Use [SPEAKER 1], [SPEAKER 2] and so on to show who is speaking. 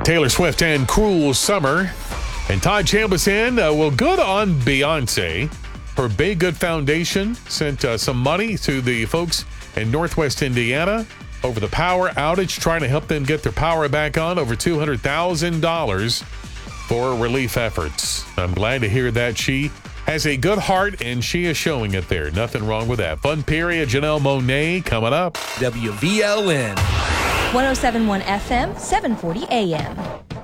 [SPEAKER 1] Taylor Swift and Cruel Summer. And Todd Chambliss good on Beyonce. Her Bay Good Foundation sent some money to the folks in Northwest Indiana over the power outage, trying to help them get their power back on, over $200,000 for relief efforts. I'm glad to hear that. She has a good heart, and she is showing it there. Nothing wrong with that. Fun period. Janelle Monáe coming up.
[SPEAKER 2] WVLN.
[SPEAKER 3] 107.1 FM, 740 AM.